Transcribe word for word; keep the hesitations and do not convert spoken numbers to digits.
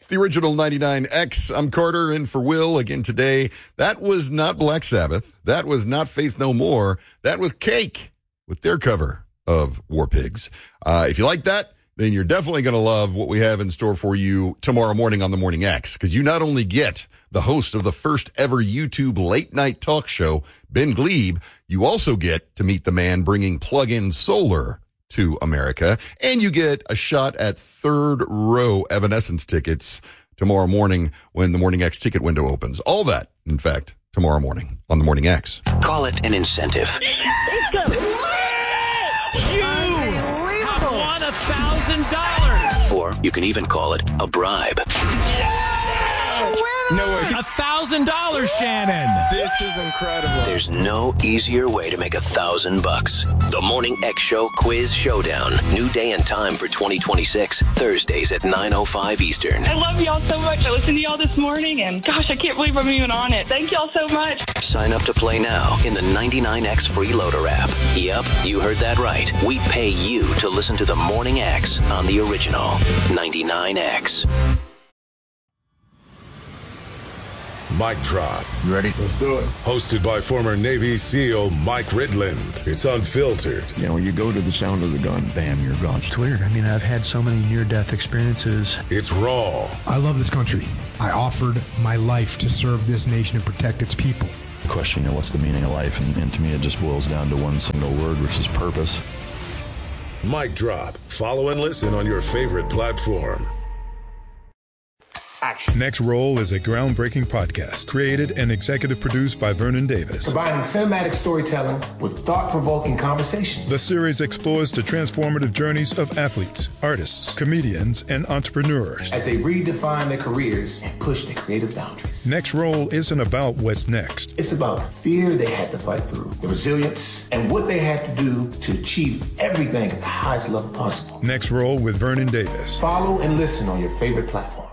It's the original ninety-nine X. I'm Carter, in for Will again today. That was not Black Sabbath. That was not Faith No More. That was Cake with their cover of War Pigs. Uh, if you like that, then you're definitely going to love what we have in store for you tomorrow morning on the Morning X, because you not only get the host of the first ever YouTube late night talk show, Ben Glebe, you also get to meet the man bringing plug-in solar to America, and you get a shot at third row Evanescence tickets tomorrow morning when the Morning X ticket window opens. All that, in fact, tomorrow morning on the Morning X. Call it an incentive. Let's go. You have won a thousand dollars. Or you can even call it a bribe. No way. A thousand dollars, Shannon. This is incredible. There's no easier way to make a thousand bucks. The Morning X Show Quiz Showdown. New day and time for twenty twenty-six. Thursdays at nine oh five Eastern. I love y'all so much. I listened to y'all this morning, and gosh, I can't believe I'm even on it. Thank y'all so much. Sign up to play now in the ninety-nine X Freeloader app. Yep, you heard that right. We pay you to listen to the Morning X on the original ninety-nine X. Mic Drop. You ready? Let's do it. Hosted by former Navy SEAL Mike Ridland. It's unfiltered. You know, you go to the sound of the gun, bam, you're gone. It's weird. I mean, I've had so many near-death experiences. It's raw. I love this country. I offered my life to serve this nation and protect its people. The question, you know, what's the meaning of life? And, and to me, it just boils down to one single word, which is purpose. Mic Drop. Follow and listen on your favorite platform. Action. Next Roll is a groundbreaking podcast created and executive produced by Vernon Davis. Combining cinematic storytelling with thought-provoking conversations. The series explores the transformative journeys of athletes, artists, comedians, and entrepreneurs as they redefine their careers and push their creative boundaries. Next Roll isn't about what's next. It's about the fear they had to fight through, the resilience, and what they had to do to achieve everything at the highest level possible. Next Roll with Vernon Davis. Follow and listen on your favorite platform.